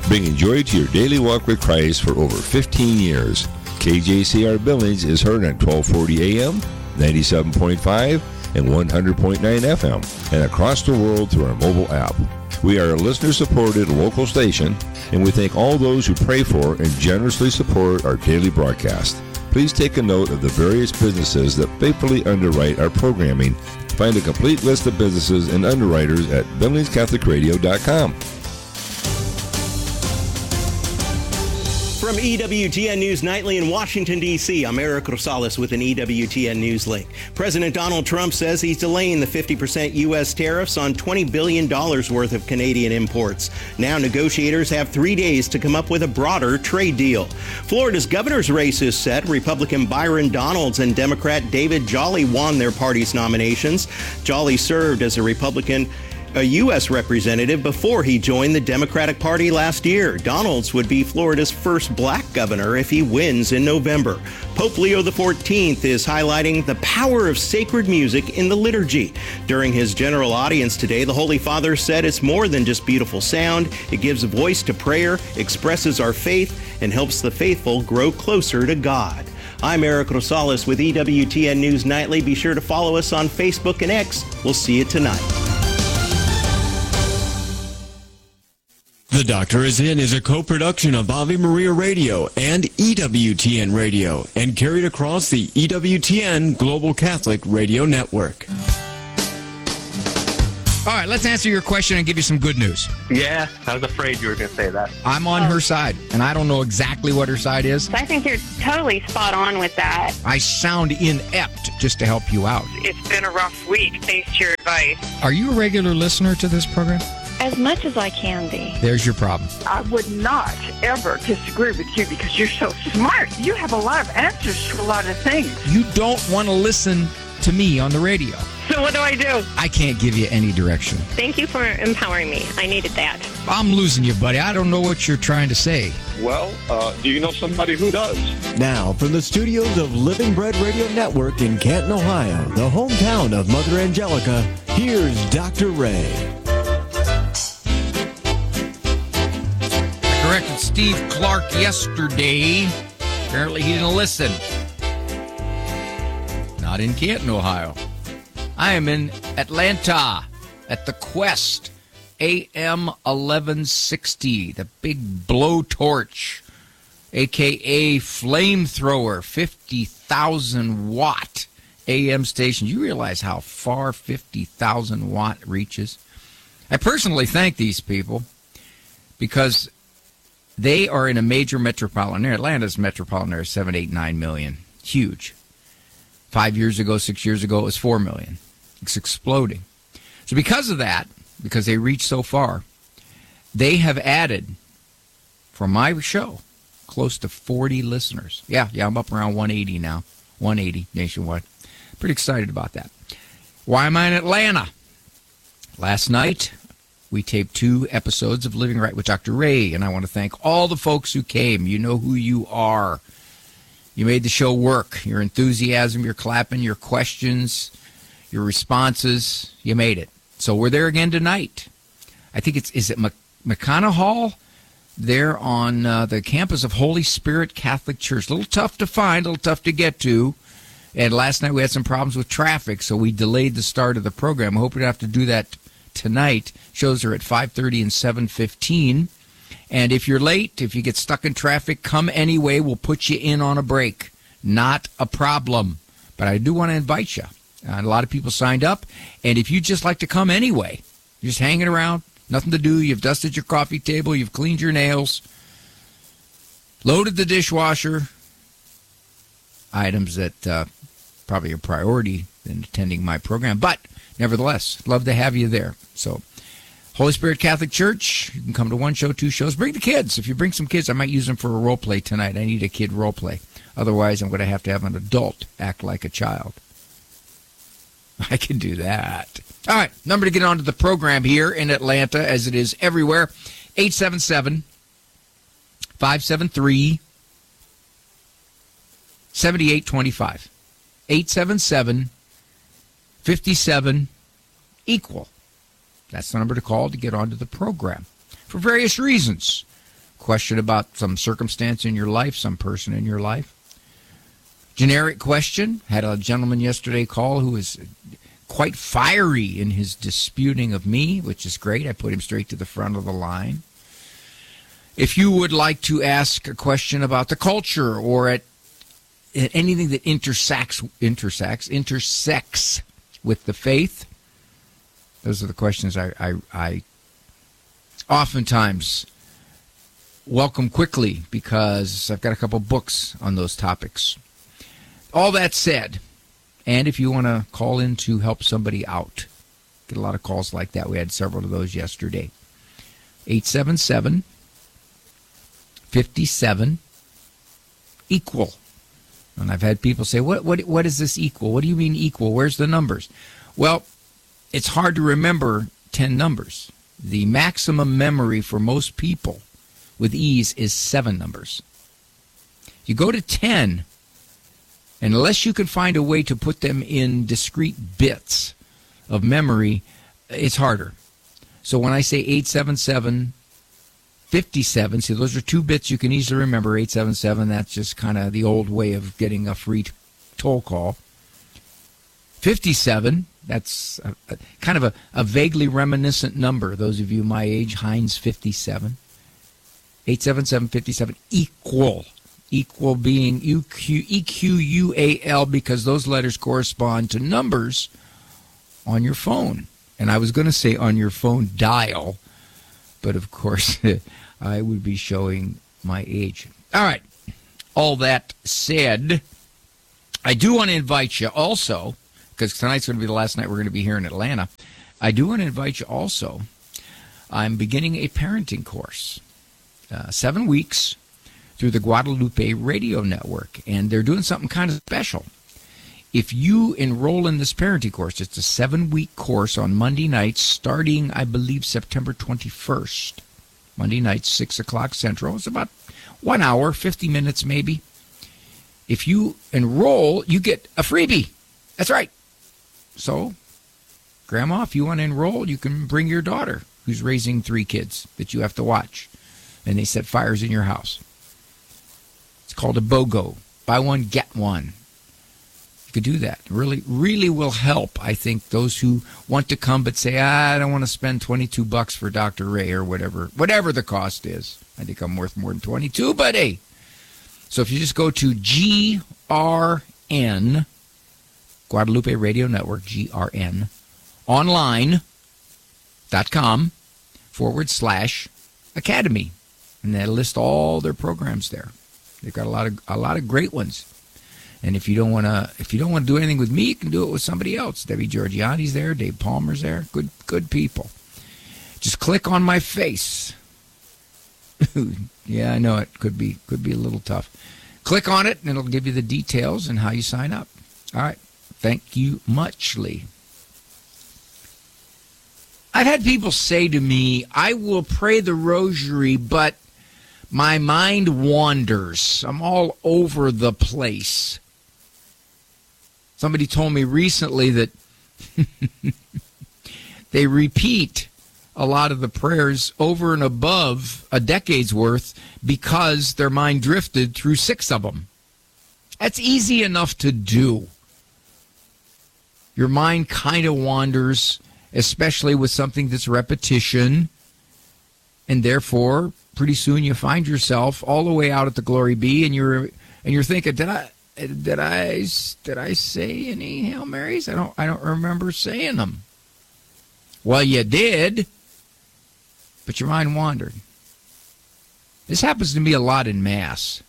bringing joy to your daily walk with Christ for over 15 years. KJCR Billings is heard on 1240 AM, 97.5, and 100.9 FM, and across the world through our mobile app. We are a listener-supported local station, and we thank all those who pray for and generously support our daily broadcast. Please take a note of the various businesses that faithfully underwrite our programming. Find a complete list of businesses and underwriters at BillingsCatholicRadio.com. From EWTN News Nightly in Washington, D.C., I'm Eric Rosales with an EWTN News link. President Donald Trump says he's delaying the 50% U.S. tariffs on $20 billion worth of Canadian imports. Now negotiators have 3 days to come up with a broader trade deal. Florida's governor's race is set. Republican Byron Donalds and Democrat David Jolly won their party's nominations. Jolly served as a U.S. representative before he joined the Democratic Party last year. Donalds would be Florida's first black governor if he wins in November. Pope Leo XIV is highlighting the power of sacred music in the liturgy. During his general audience today, the Holy Father said it's more than just beautiful sound. It gives a voice to prayer, expresses our faith, and helps the faithful grow closer to God. I'm Eric Rosales with EWTN News Nightly. Be sure to follow us on Facebook and X. We'll see you tonight. The Doctor is In is a co-production of Ave Maria Radio and EWTN Radio and carried across the EWTN Global Catholic Radio Network. All right, let's answer your question and give you some good news. Yeah, I was afraid you were going to say that. I'm on her side, and I don't know exactly what her side is. I think you're totally spot on with that. I sound inept just to help you out. It's been a rough week, thanks to your advice. Are you a regular listener to this program? As much as I can be. There's your problem. I would not ever disagree with you because you're so smart. You have a lot of answers to a lot of things. You don't want to listen to me on the radio. So what do I do? I can't give you any direction. Thank you for empowering me. I needed that. I'm losing you, buddy. I don't know what you're trying to say. Well, do you know somebody who does? Now, from the studios of Living Bread Radio Network in Canton, Ohio, the hometown of Mother Angelica, here's Dr. Ray. Corrected Steve Clark yesterday. Apparently he didn't listen. Not in Canton, Ohio. I am in Atlanta at the Quest AM 1160, the big blowtorch, a.k.a. flamethrower, 50,000 watt AM station. You realize how far 50,000 watt reaches? I personally thank these people because they are in a major metropolitan area. Atlanta's metropolitan area is 7, 8, 9 million. Huge. 5 years ago, 6 years ago, it was 4 million. It's exploding. So because of that, because they reach so far, they have added, for my show, close to 40 listeners. Yeah, I'm up around 180 now. 180 nationwide. Pretty excited about that. Why am I in Atlanta? Last night, we taped 2 episodes of Living Right with Dr. Ray, and I want to thank all the folks who came. You know who you are. You made the show work. Your enthusiasm, your clapping, your questions, your responses, you made it. So we're there again tonight. I think is it McConnell Hall? There on the campus of Holy Spirit Catholic Church. A little tough to find, a little tough to get to. And last night we had some problems with traffic, so we delayed the start of the program. I hope we don't have to do that tonight. Shows are at 5:30 and 7:15. And if you're late, if you get stuck in traffic, come anyway. We'll put you in on a break. Not a problem. But I do want to invite you. A lot of people signed up. And if you just like to come anyway, you're just hanging around, nothing to do, you've dusted your coffee table, you've cleaned your nails, loaded the dishwasher, items that probably are priority in attending my program. But nevertheless, love to have you there. So Holy Spirit Catholic Church, you can come to 1 show, 2 shows. Bring the kids. If you bring some kids, I might use them for a role play tonight. I need a kid role play. Otherwise, I'm going to have an adult act like a child. I can do that. All right, number to get onto the program here in Atlanta, as it is everywhere, 877-573-7825. 877-57-EQUAL. That's the number to call to get onto the program. For various reasons. question about some circumstance in your life, some person in your life. Generic question. Had a gentleman yesterday call who was quite fiery in his disputing of me, which is great. I put him straight to the front of the line. If you would like to ask a question about the culture or at anything that intersects with the faith, those are the questions I oftentimes welcome quickly, because I've got a couple books on those topics. All that said, and if you want to call in to help somebody out, get a lot of calls like that. We had several of those yesterday. 877-57-EQUAL. And I've had people say, what is this equal? What do you mean equal? Where's the numbers? Well, it's hard to remember 10 numbers. The maximum memory for most people with ease is 7 numbers. You go to 10, and unless you can find a way to put them in discrete bits of memory, it's harder. So when I say 877-57, see, those are 2 bits you can easily remember. 877, that's just kind of the old way of getting a free toll call. 57, that's kind of a vaguely reminiscent number. Those of you my age, Heinz 57. 877-57, equal. Equal being E-Q-U-A-L, because those letters correspond to numbers on your phone. And I was going to say on your phone dial, but of course I would be showing my age. All right. All that said, I do want to invite you also, because tonight's going to be the last night we're going to be here in Atlanta. I do want to invite you also. I'm beginning a parenting course, 7 weeks through the Guadalupe Radio Network, and they're doing something kind of special. If you enroll in this parenting course, it's a 7-week course on Monday nights, starting, I believe, September 21st. Monday nights, 6 o'clock Central. It's about 1 hour, 50 minutes maybe. If you enroll, you get a freebie. That's right. So, Grandma, if you want to enroll, you can bring your daughter, who's raising 3 kids that you have to watch, and they set fires in your house. It's called a BOGO. Buy one, get one. You could do that. Really, really will help, I think, those who want to come but say, I don't want to spend $22 for Dr. Ray or whatever the cost is. I think I'm worth more than 22, but hey. So if you just go to GRN, Guadalupe Radio Network, GRN, online.com/academy, and that'll list all their programs there. They've got a lot of great ones. And if you don't want to do anything with me, you can do it with somebody else. Debbie Georgiani's there, Dave Palmer's there. Good people. Just click on my face. Yeah, I know it could be a little tough. Click on it, and it'll give you the details and how you sign up. All right. Thank you muchly. I've had people say to me, I will pray the rosary, but my mind wanders. I'm all over the place. Somebody told me recently that they repeat a lot of the prayers over and above a decade's worth because their mind drifted through 6 of them. That's easy enough to do. Your mind kind of wanders, especially with something that's repetition, and therefore pretty soon you find yourself all the way out at the Glory Be, and you're thinking, did I say any Hail Marys? I don't remember saying them. Well, you did, but your mind wandered. This happens to me a lot in Mass.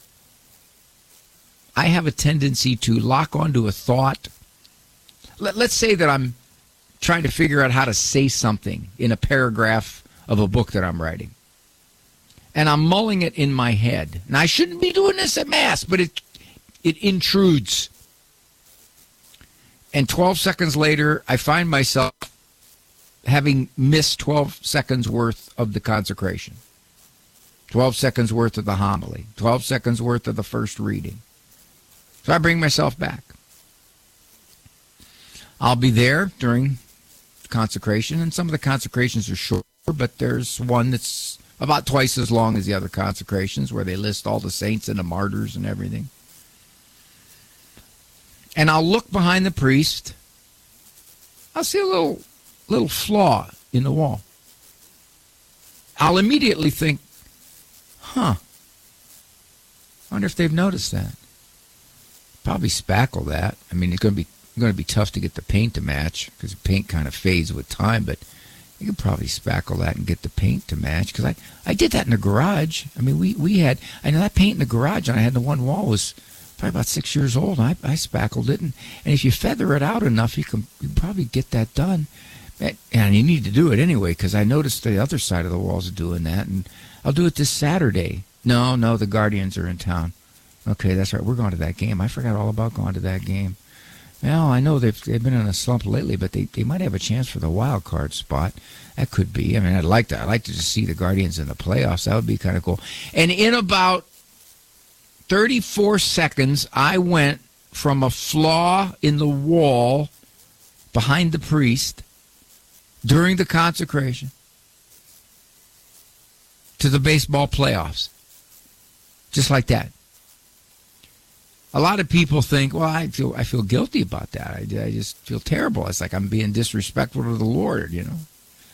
I have a tendency to lock onto a thought. Let's say that I'm trying to figure out how to say something in a paragraph of a book that I'm writing. And I'm mulling it in my head. Now, I shouldn't be doing this at Mass, but it intrudes. And 12 seconds later, I find myself having missed 12 seconds worth of the consecration, 12 seconds worth of the homily, 12 seconds worth of the first reading. So I bring myself back. I'll be there during consecration, and some of the consecrations are short, but there's one that's about twice as long as the other consecrations where they list all the saints and the martyrs and everything. And I'll look behind the priest. I'll see a little flaw in the wall. I'll immediately think, I wonder if they've noticed that. Probably spackle that. I mean, it's going to be tough to get the paint to match because the paint kind of fades with time, but you could probably spackle that and get the paint to match, because I did that in the garage. I mean, I know that paint in the garage I had in the one wall was probably about 6 years old. I spackled it, and if you feather it out enough, you can probably get that done. And you need to do it anyway, because I noticed the other side of the walls are doing that, and I'll do it this Saturday. No, the Guardians are in town. Okay, that's right. We're going to that game. I forgot all about going to that game. Well, I know they've been in a slump lately, but they might have a chance for the wild card spot. That could be. I mean, I'd like to just see the Guardians in the playoffs. That would be kind of cool. And in about 34 seconds, I went from a flaw in the wall behind the priest during the consecration to the baseball playoffs. Just like that. A lot of people think, well, I feel guilty about that. I just feel terrible. It's like I'm being disrespectful to the Lord, you know.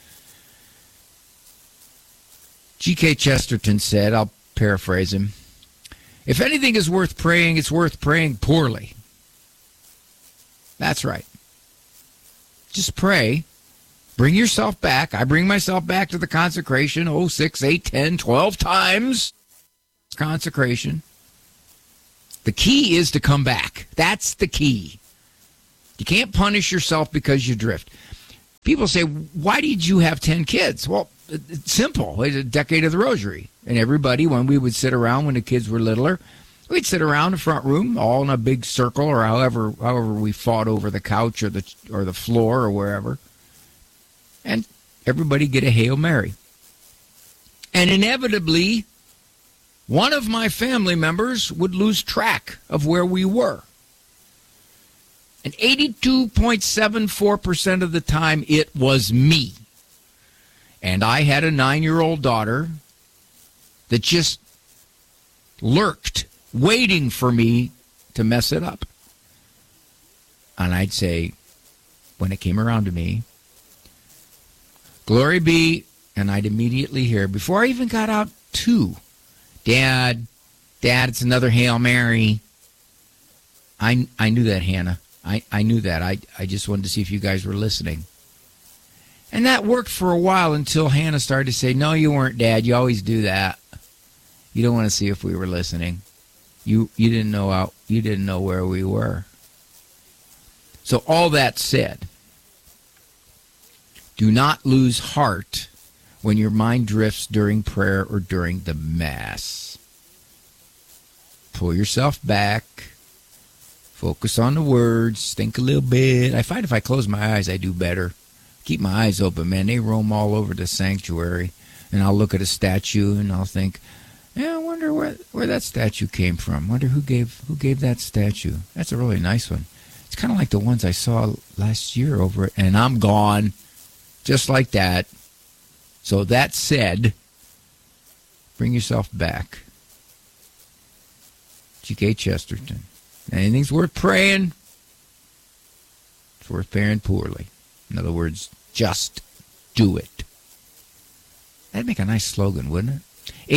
G.K. Chesterton said, I'll paraphrase him, if anything is worth praying, it's worth praying poorly. That's right. Just pray. Bring yourself back. I bring myself back to the consecration 6, 8, 10, 12 times. Consecration. The key is to come back. That's the key. You can't punish yourself because you drift. People say, why did you have 10 kids? Well, it's simple. It's a decade of the rosary. And everybody, when we would sit around when the kids were littler, we'd sit around the front room, all in a big circle, or however we fought over the couch or the floor or wherever. And everybody get a Hail Mary. And inevitably, one of my family members would lose track of where we were. And 82.74% of the time, it was me. And I had a 9-year-old daughter that just lurked, waiting for me to mess it up. And I'd say, when it came around to me, glory be, and I'd immediately hear, before I even got out to, Dad, it's another Hail Mary. I knew that, Hannah. I knew that. I just wanted to see if you guys were listening. And that worked for a while until Hannah started to say, no, you weren't, Dad. You always do that. You don't want to see if we were listening. You didn't know where we were. So all that said, do not lose heart when your mind drifts during prayer or during the Mass. Pull yourself back. Focus on the words. Think a little bit. I find if I close my eyes, I do better. Keep my eyes open, man. They roam all over the sanctuary. And I'll look at a statue and I'll think, I wonder where that statue came from. Wonder who gave that statue. That's a really nice one. It's kind of like the ones I saw last year over it. And I'm gone. Just like that. So that said, bring yourself back. G.K. Chesterton. Anything's worth praying, it's worth praying poorly. In other words, just do it. That'd make a nice slogan, wouldn't it?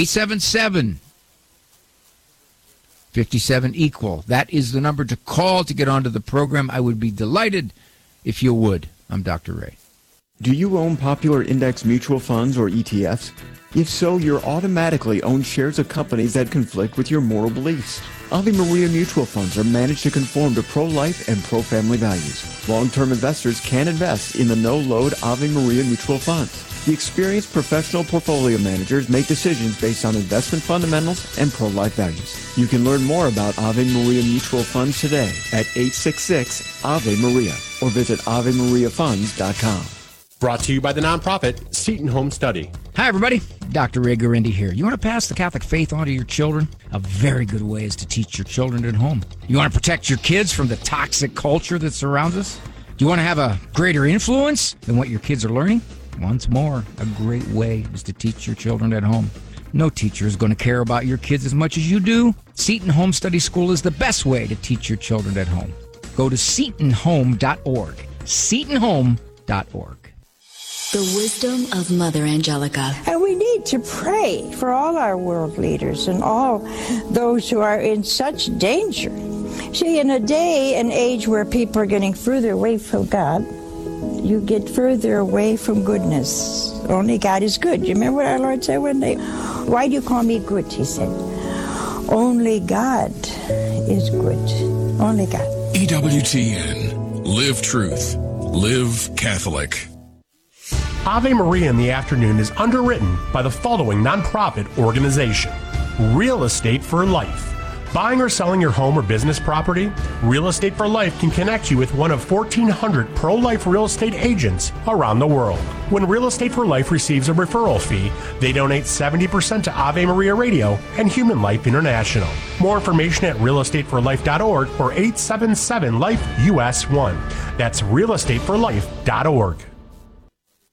877-57-EQUAL. That is the number to call to get onto the program. I would be delighted if you would. I'm Dr. Ray. Do you own popular index mutual funds or ETFs? If so, you're automatically own shares of companies that conflict with your moral beliefs. Ave Maria mutual funds are managed to conform to pro-life and pro-family values. Long-term investors can invest in the no-load Ave Maria mutual funds. The experienced professional portfolio managers make decisions based on investment fundamentals and pro-life values. You can learn more about Ave Maria mutual funds today at 866-AVE-MARIA or visit AveMariaFunds.com. Brought to you by the nonprofit Seton Home Study. Hi, everybody. Dr. Ray Guarendi here. You want to pass the Catholic faith on to your children? A very good way is to teach your children at home. You want to protect your kids from the toxic culture that surrounds us? Do you want to have a greater influence than what your kids are learning? Once more, a great way is to teach your children at home. No teacher is going to care about your kids as much as you do. Seton Home Study School is the best way to teach your children at home. Go to SetonHome.org. SetonHome.org. The wisdom of Mother Angelica. And we need to pray for all our world leaders and all those who are in such danger. See, in a day and age where people are getting further away from God, you get further away from goodness. Only God is good. You remember what our Lord said one day? Why do you call me good? He said, only God is good. Only God. EWTN. Live truth. Live Catholic. Ave Maria in the Afternoon is underwritten by the following nonprofit organization: Real Estate for Life. Buying or selling your home or business property? Real Estate for Life can connect you with one of 1,400 pro-life real estate agents around the world. When Real Estate for Life receives a referral fee, they donate 70% to Ave Maria Radio and Human Life International. More information at realestateforlife.org or 877-LIFE-US1. That's realestateforlife.org.